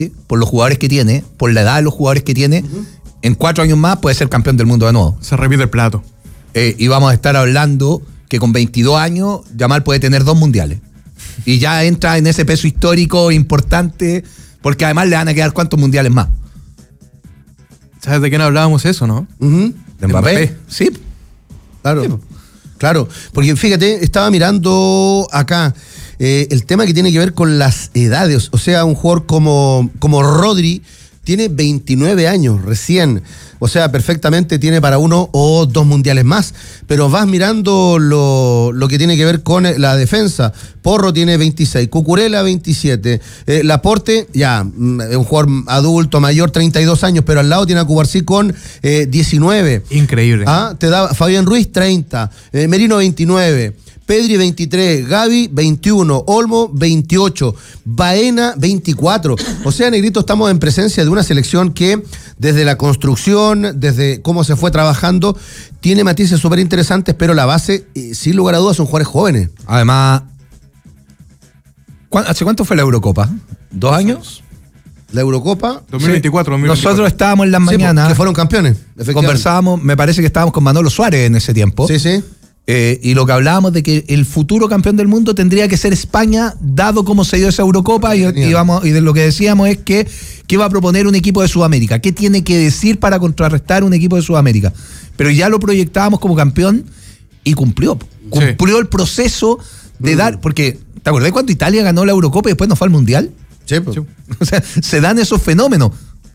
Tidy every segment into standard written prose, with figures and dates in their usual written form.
por los jugadores que tiene, por la edad de los jugadores que tiene, en 4 años más puede ser campeón del mundo de nuevo. Se repite el plato. Y vamos a estar hablando que con 22 años Yamal puede tener 2 mundiales. Y ya entra en ese peso histórico importante, porque además le van a quedar ¿cuántos mundiales más? ¿Sabes de quién hablábamos eso, no? ¿De Mbappé? Sí. Claro. Sí. Claro, porque fíjate, estaba mirando acá el tema que tiene que ver con las edades. O sea, un jugador como Rodri tiene 29 años recién. O sea, perfectamente tiene para 1 o 2 mundiales más. Pero vas mirando lo que tiene que ver con la defensa. Porro tiene 26, Cucurella 27, Laporte, ya, es un jugador adulto, mayor, 32 años, pero al lado tiene a Cubarsí con 19. Increíble. Te da Fabián Ruiz 30, Merino 29. Pedri 23, Gavi 21, Olmo 28, Baena 24. O sea, Negrito, estamos en presencia de una selección que desde la construcción, desde cómo se fue trabajando, tiene matices súper interesantes, pero la base, sin lugar a dudas, son jugadores jóvenes. Además, ¿hace cuánto fue la Eurocopa? ¿2 años? La Eurocopa 2024, sí. Nosotros estábamos en las mañanas, que fueron campeones, conversábamos, me parece que estábamos con Manolo Suárez en ese tiempo. Sí. Y lo que hablábamos de que el futuro campeón del mundo tendría que ser España, dado cómo se dio esa Eurocopa, y de lo que decíamos es que ¿qué va a proponer un equipo de Sudamérica? ¿Qué tiene que decir para contrarrestar un equipo de Sudamérica? Pero ya lo proyectábamos como campeón y cumplió el proceso de dar, porque ¿te acordás cuando Italia ganó la Eurocopa y después no fue al Mundial? Sí. O sea, se dan esos fenómenos.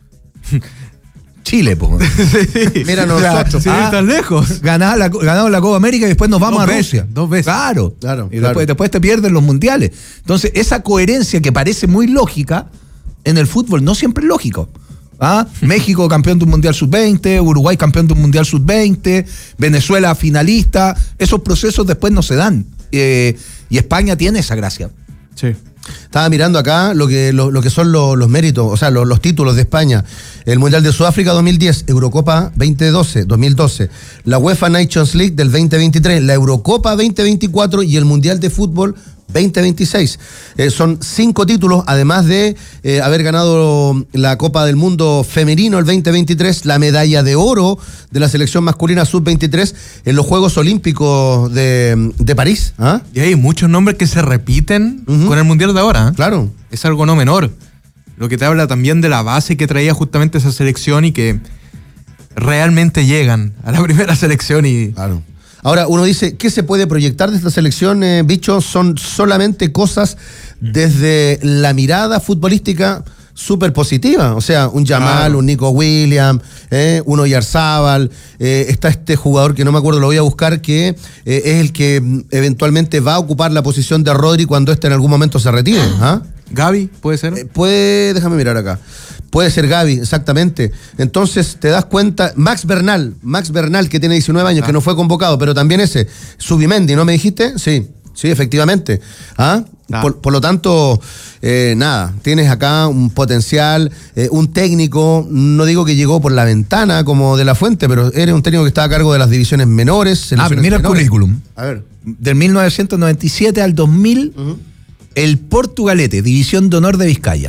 Chile, po. Sí. Mira nosotros. Sí, tan lejos. Ganamos la Copa América y después nos vamos a Rusia. 2 veces. Claro. Y después te pierden los mundiales. Entonces, esa coherencia que parece muy lógica, en el fútbol no siempre es lógico. México campeón de un mundial sub-20, Uruguay campeón de un mundial sub-20, Venezuela finalista. Esos procesos después no se dan. Y España tiene esa gracia. Sí. Estaba mirando acá lo que son los méritos, o sea, los títulos de España. El Mundial de Sudáfrica 2010, Eurocopa 2012, la UEFA Nations League del 2023, la Eurocopa 2024 y el Mundial de Fútbol 2026. Son 5 títulos, además de haber ganado la Copa del Mundo Femenino el 2023, la medalla de oro de la selección masculina sub-23 en los Juegos Olímpicos de París. Y hay muchos nombres que se repiten con el Mundial de ahora. Claro. Es algo no menor. Lo que te habla también de la base que traía justamente esa selección y que realmente llegan a la primera selección y... Claro. Ahora, uno dice, ¿qué se puede proyectar de esta selección, Bicho? Son solamente cosas desde la mirada futbolística súper positiva. O sea, un Yamal, un Nico Williams, un Oyarzábal, está este jugador que no me acuerdo, lo voy a buscar, que es el que eventualmente va a ocupar la posición de Rodri cuando en algún momento se retire. Gavi, ¿puede ser? Déjame mirar acá. Puede ser Gavi, exactamente. Entonces te das cuenta, Max Bernal, que tiene 19 años, que no fue convocado, pero también ese, Subimendi, ¿no me dijiste? Sí, efectivamente. Por lo tanto, nada, tienes acá un potencial, un técnico, no digo que llegó por la ventana como de la Fuente, pero eres un técnico que está a cargo de las divisiones menores. Mira menores. El currículum. A ver. Del 1997 al 2000, el Portugalete, División de Honor de Vizcaya.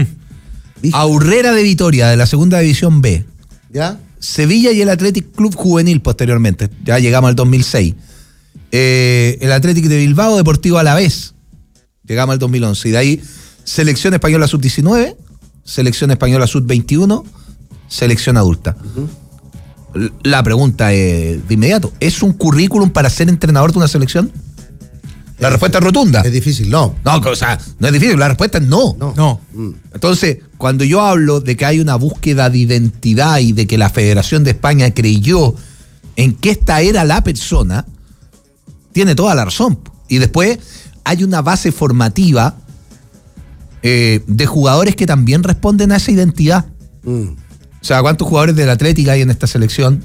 Aurrera de Vitoria, de la segunda división B. ¿Ya? Sevilla y el Athletic Club Juvenil posteriormente. Ya llegamos al 2006. El Athletic de Bilbao, Deportivo Alavés. Llegamos al 2011. Y de ahí, Selección Española Sub-19, Selección Española Sub-21, Selección Adulta. La pregunta es de inmediato, ¿es un currículum para ser entrenador de una selección? La respuesta es rotunda. Es difícil, no. No, o sea, no es difícil, la respuesta es no. No. Entonces, cuando yo hablo de que hay una búsqueda de identidad y de que la Federación de España creyó en que esta era la persona, tiene toda la razón. Y después hay una base formativa de jugadores que también responden a esa identidad. O sea, ¿cuántos jugadores del Atlético hay en esta selección?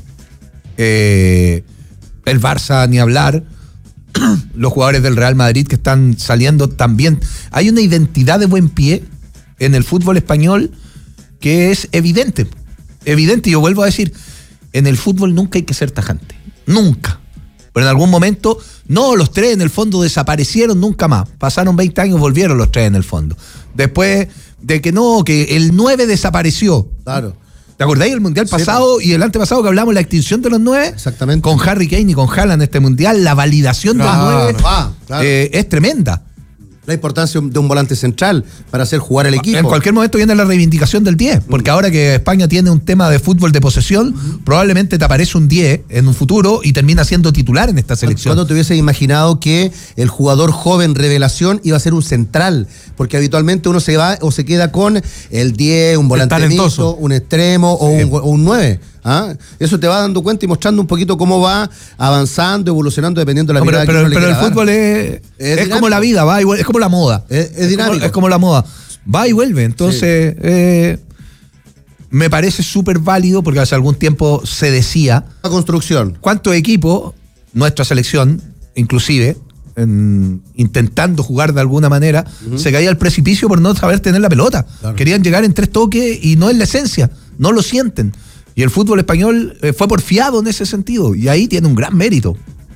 El Barça, ni hablar. Los jugadores del Real Madrid que están saliendo también. Hay una identidad de buen pie en el fútbol español que es evidente. Evidente, y yo vuelvo a decir, en el fútbol nunca hay que ser tajante. Nunca. Pero en algún momento, no, los 3 en el fondo desaparecieron nunca más. Pasaron 20 años, volvieron los 3 en el fondo. Después de que no, que el 9 desapareció. Claro. ¿Te acordáis del Mundial pasado y el antepasado que hablamos de la extinción de los 9? Exactamente. Con Harry Kane y con Haaland este Mundial, la validación de los 9 claro. Es tremenda. La importancia de un volante central para hacer jugar el equipo. En cualquier momento viene la reivindicación del 10, porque ahora que España tiene un tema de fútbol de posesión, probablemente te aparece un 10 en un futuro y termina siendo titular en esta selección. ¿Cuándo te hubieses imaginado que el jugador joven revelación iba a ser un central? Porque habitualmente uno se va o se queda con el 10, un volante mixto, un extremo o un 9. ¿Ah? Eso te va dando cuenta y mostrando un poquito cómo va avanzando, evolucionando dependiendo de la mirada que uno le quiera el dar. fútbol es como la vida, va y vuelve, es como la moda. Es dinámico. Es como la moda. Va y vuelve. Entonces, me parece súper válido porque hace algún tiempo se decía. La construcción. ¿Cuántos equipos, nuestra selección, inclusive, intentando jugar de alguna manera, se caía al precipicio por no saber tener la pelota? Claro. Querían llegar en 3 toques y no es la esencia. No lo sienten. Y el fútbol español fue porfiado en ese sentido. Y ahí tiene un gran mérito.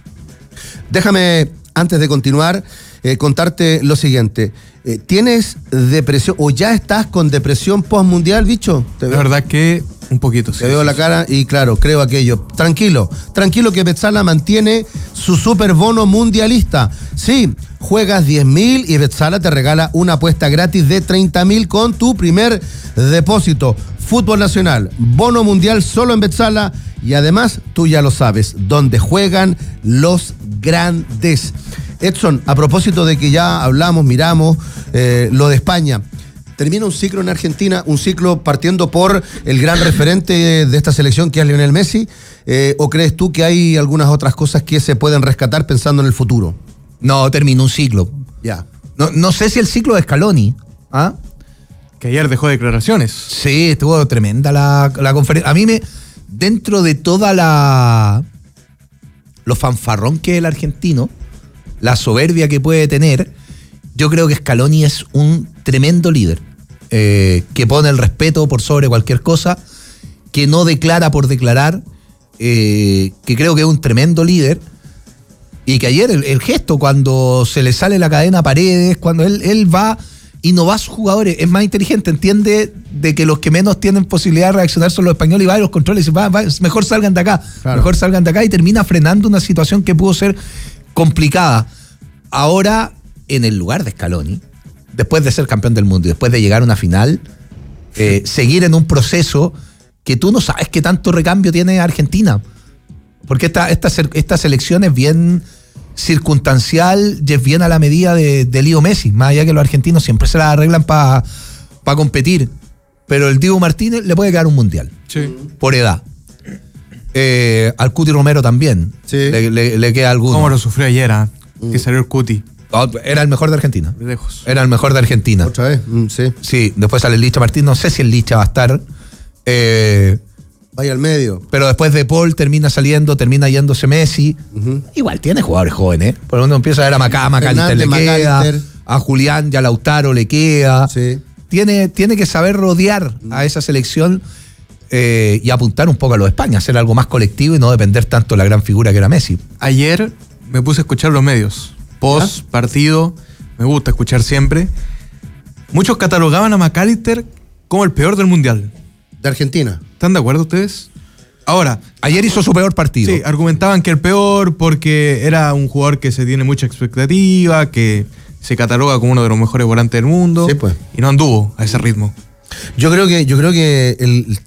Déjame, antes de continuar, contarte lo siguiente. ¿Tienes depresión o ya estás con depresión postmundial, bicho? La verdad que un poquito. Te veo la cara y claro, creo aquello. Tranquilo que Betzala mantiene su super bono mundialista. Sí, juegas 10.000 y Betzala te regala una apuesta gratis de 30.000 con tu primer depósito. Fútbol nacional, bono mundial solo en Betzala y además, tú ya lo sabes, donde juegan los grandes. Edson, a propósito de que ya hablamos, miramos lo de España, termina un ciclo en Argentina, un ciclo partiendo por el gran referente de esta selección que es Lionel Messi, ¿o crees tú que hay algunas otras cosas que se pueden rescatar pensando en el futuro? No, terminó un ciclo. Ya. No sé si el ciclo de Scaloni, ¿ah? Que ayer dejó declaraciones. Sí, estuvo tremenda la conferencia. A mí dentro de toda lo fanfarrón que es el argentino, la soberbia que puede tener, yo creo que Scaloni es un tremendo líder, que pone el respeto por sobre cualquier cosa, que no declara por declarar, que creo que es un tremendo líder, y que ayer el gesto cuando se le sale la cadena a Paredes, cuando él va y no va a sus jugadores, es más inteligente, entiende de que los que menos tienen posibilidad de reaccionar son los españoles y va a los controles y dice, mejor salgan de acá, claro. Mejor salgan de acá, y termina frenando una situación que pudo ser complicada. Ahora, en el lugar de Scaloni, después de ser campeón del mundo y después de llegar a una final, seguir en un proceso que tú no sabes qué tanto recambio tiene Argentina, porque esta selección es bien circunstancial y es bien a la medida de Leo Messi, más allá que los argentinos siempre se la arreglan para competir, pero el Dibu Martínez le puede quedar un mundial, sí, por edad. Al Cuti Romero también, sí, le queda alguno. ¿Cómo lo sufrió ayer, que salió el Cuti? Era el mejor de Argentina. Lejos. Era el mejor de Argentina. ¿Otra vez? Sí. Sí, después sale el Licha Martín, no sé si el Licha va a estar. Vaya al medio. Pero después de Paul termina yéndose Messi. Igual tiene jugadores jóvenes. Por uno empieza a ver a Macalister le queda, a Julián y a Lautaro le queda. Sí. Tiene que saber rodear a esa selección y apuntar un poco a lo de España, hacer algo más colectivo y no depender tanto de la gran figura que era Messi. Ayer me puse a escuchar los medios. Post partido, me gusta escuchar siempre. Muchos catalogaban a Macalister como el peor del mundial. De Argentina. ¿Están de acuerdo ustedes? Ahora, ayer hizo su peor partido. Sí, argumentaban que el peor porque era un jugador que se tiene mucha expectativa, que se cataloga como uno de los mejores volantes del mundo. Sí, pues. Y no anduvo a ese ritmo. Yo creo que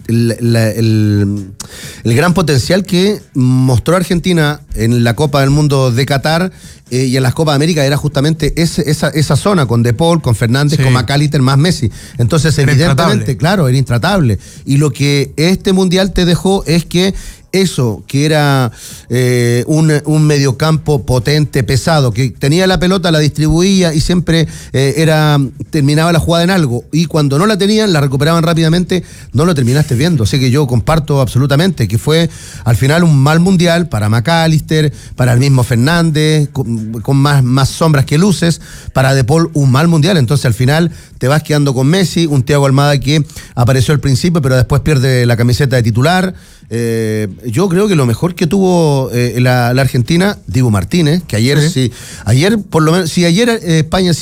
el gran potencial que mostró Argentina en la Copa del Mundo de Qatar y en las Copas de América era justamente esa zona con De Paul, con Fernández, sí, con Macalister más Messi. Entonces, era evidentemente, claro, era intratable. Y lo que este Mundial te dejó es que eso, que era un mediocampo potente, pesado, que tenía la pelota, la distribuía y siempre terminaba la jugada en algo, y cuando no la tenían, la recuperaban rápidamente, no lo terminaste viendo. Así que yo comparto absolutamente que fue al final un mal mundial para Macalister, para el mismo Fernández, con más sombras que luces, para De Paul un mal mundial. Entonces al final te vas quedando con Messi, un Thiago Almada que apareció al principio pero después pierde la camiseta de titular. Yo creo que lo mejor que tuvo la Argentina, Dibu Martínez, que ayer sí, ayer por lo menos, si ayer España